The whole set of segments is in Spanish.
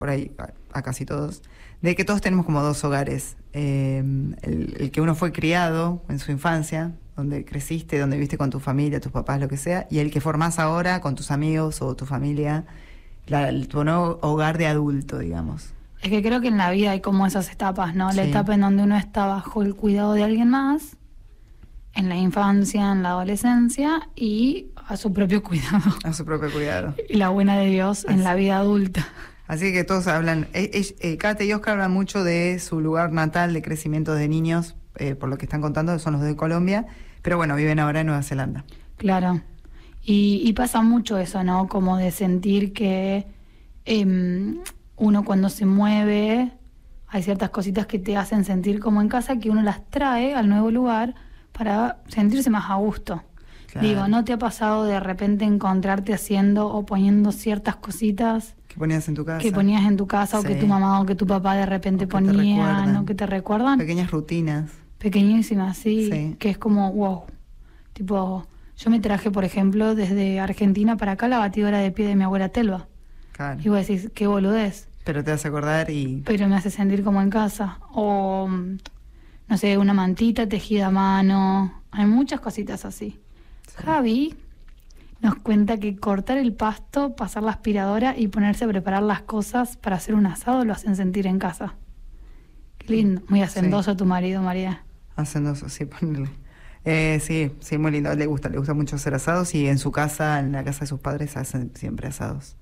por ahí a casi todos, de que todos tenemos como dos hogares. El que uno fue criado en su infancia, donde creciste, donde viviste con tu familia, tus papás, lo que sea, y el que formás ahora con tus amigos o tu familia, tu nuevo hogar de adulto, digamos. Es que creo que en la vida hay como esas etapas, ¿no? La Sí. etapa en donde uno está bajo el cuidado de alguien más, en la infancia, en la adolescencia, y a su propio cuidado. A su propio cuidado. Y la buena de Dios en la vida adulta. Así que todos hablan, Kate y Oscar hablan mucho de su lugar natal de crecimiento de niños, por lo que están contando, son los de Colombia, pero bueno, viven ahora en Nueva Zelanda. Claro. Y pasa mucho eso, ¿no? Como de sentir que uno cuando se mueve, hay ciertas cositas que te hacen sentir como en casa, que uno las trae al nuevo lugar para sentirse más a gusto. Claro. Digo, ¿no te ha pasado de repente encontrarte haciendo o poniendo ciertas cositas ¿Qué ponías en tu casa? que ponías en tu casa o que Sí. tu mamá o que tu papá de repente O que te ponían recuerdan. o que te recuerdan? Pequeñas rutinas. Pequeñísimas, sí, Sí. que es como, wow. Tipo, yo me traje, por ejemplo, desde Argentina para acá la batidora de pie de mi abuela Telva. Claro. Y vos decís, qué boludez, Pero te vas a acordar y... pero me hace sentir como en casa. O, no sé, una mantita tejida a mano. Hay muchas cositas así. Sí. Javi nos cuenta que cortar el pasto, pasar la aspiradora y ponerse a preparar las cosas para hacer un asado lo hacen sentir en casa. Qué lindo. Muy hacendoso tu marido, María. Haciendo, sí, ponele. Sí, muy lindo. Le gusta mucho hacer asados y en su casa, en la casa de sus padres, hacen siempre asados.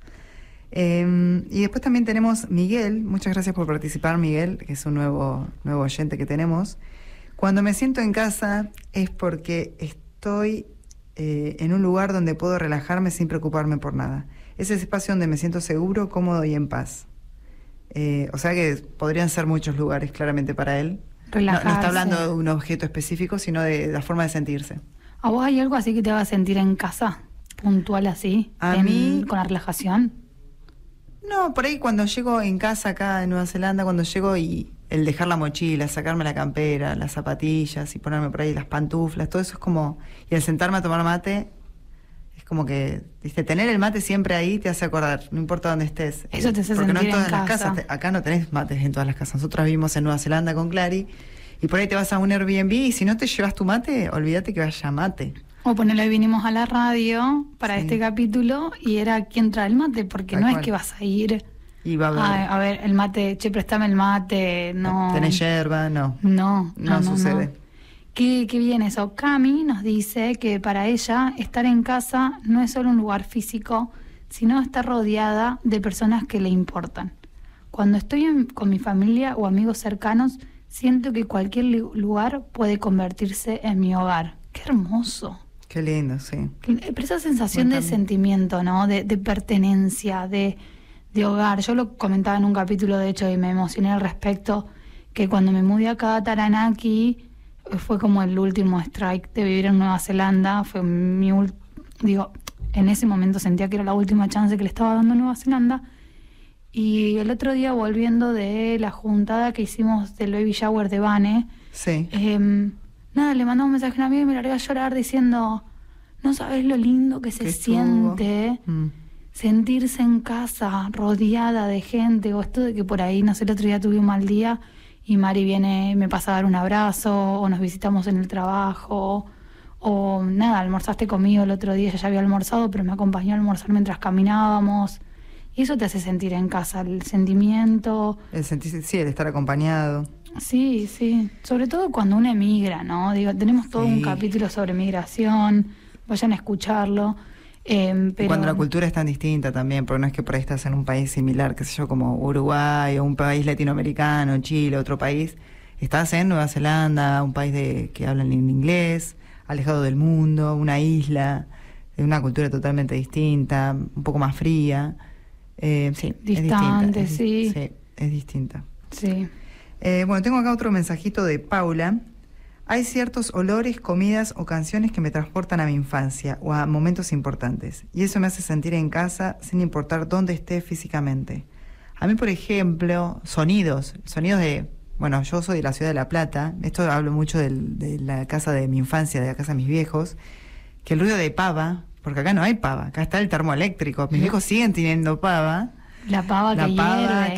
Y después también tenemos Miguel. Muchas gracias por participar, Miguel, que es un nuevo oyente que tenemos. Cuando me siento en casa es porque estoy en un lugar donde puedo relajarme sin preocuparme por nada. Es ese espacio donde me siento seguro, cómodo y en paz. O sea que podrían ser muchos lugares claramente para él. Relajarse. No está hablando de un objeto específico, sino de la forma de sentirse. ¿A vos hay algo así que te haga sentir en casa? Puntual así. A mí- Con la relajación. No, por ahí cuando llego en casa acá en Nueva Zelanda, cuando llego y el dejar la mochila, sacarme la campera, las zapatillas y ponerme por ahí las pantuflas, todo eso es como... Y el sentarme a tomar mate, es como que, ¿viste? Tener el mate siempre ahí te hace acordar, no importa dónde estés. Eso te hace Porque no en sentir todas en las casa. casas, acá no tenés mates en todas las casas. Nosotros vivimos en Nueva Zelanda con Clary y por ahí te vas a un Airbnb y si no te llevas tu mate, olvídate que vaya mate. O ponerle, vinimos a la radio para Sí. este capítulo y era quién trae el mate, porque Tal no cual. es que vas a ir Y va a haber... a ver el mate, che, préstame el mate, no. ¿Tenés yerba? No. No sucede. Qué bien eso. Cami nos dice que para ella estar en casa no es solo un lugar físico, sino estar rodeada de personas que le importan. Cuando estoy con mi familia o amigos cercanos, siento que cualquier lugar puede convertirse en mi hogar. ¡Qué hermoso! Qué lindo, sí. Pero esa sensación Muy de también. sentimiento, ¿no? De pertenencia, de hogar. Yo lo comentaba en un capítulo, de hecho, y me emocioné al respecto, que cuando me mudé acá a Taranaki, fue como el último strike de vivir en Nueva Zelanda. Fue en ese momento sentía que era la última chance que le estaba dando a Nueva Zelanda. Y el otro día, volviendo de la juntada que hicimos del baby shower de Vane, Sí. nada, le mandaba un mensaje a una amiga y me largué a llorar diciendo, no sabes lo lindo que se Que estuvo. siente Mm. sentirse en casa, rodeada de gente, o esto de que por ahí, no sé, el otro día tuve un mal día y Mari viene, me pasa a dar un abrazo, o nos visitamos en el trabajo, o nada, almorzaste conmigo el otro día, ella ya había almorzado, pero me acompañó a almorzar mientras caminábamos. Y eso te hace sentir en casa, el sentimiento. El sentirse, sí, el estar acompañado. Sí, sí. Sobre todo cuando uno emigra, ¿no? Digo, tenemos todo Sí. un capítulo sobre migración, vayan a escucharlo. Y Pero cuando la cultura es tan distinta también, porque no es que por ahí estás en un país similar, qué sé yo, como Uruguay o un país latinoamericano, Chile, otro país. Estás en Nueva Zelanda, un país que hablan en inglés, alejado del mundo, una isla, de una cultura totalmente distinta, un poco más fría. Sí, Distante, es distinta. sí. Sí, es distinta. sí. Bueno, tengo acá otro mensajito de Paula. Hay ciertos olores, comidas o canciones que me transportan a mi infancia o a momentos importantes. Y eso me hace sentir en casa sin importar dónde esté físicamente. A mí, por ejemplo, sonidos de... Bueno, yo soy de la ciudad de La Plata. Esto hablo mucho de la casa de mi infancia, de la casa de mis viejos. Que el ruido de pava, porque acá no hay pava, acá está el termoeléctrico. Mis viejos siguen teniendo pava. La pava la que pava hierve.